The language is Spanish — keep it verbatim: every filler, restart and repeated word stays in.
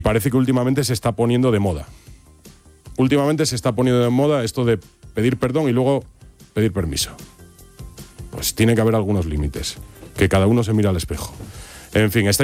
parece que últimamente se está poniendo de moda. Últimamente se está poniendo de moda esto de pedir perdón y luego pedir permiso. Pues tiene que haber algunos límites, que cada uno se mira al espejo. En fin, está